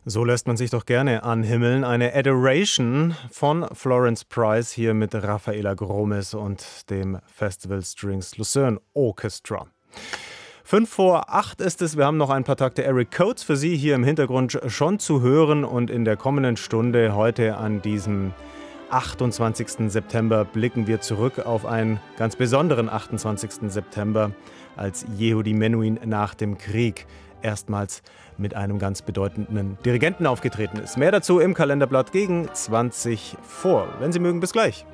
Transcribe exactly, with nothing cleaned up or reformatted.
So lässt man sich doch gerne anhimmeln. Eine Adoration von Florence Price hier mit Raffaella Gromis und dem Festival Strings Lucerne Orchestra. Fünf vor acht ist es. Wir haben noch ein paar Takte Eric Coates für Sie hier im Hintergrund schon zu hören. Und in der kommenden Stunde heute an diesem achtundzwanzigsten September blicken wir zurück auf einen ganz besonderen achtundzwanzigsten September, als Yehudi Menuhin nach dem Krieg erstmals mit einem ganz bedeutenden Dirigenten aufgetreten ist. Mehr dazu im Kalenderblatt gegen zwanzig vor. Wenn Sie mögen, bis gleich.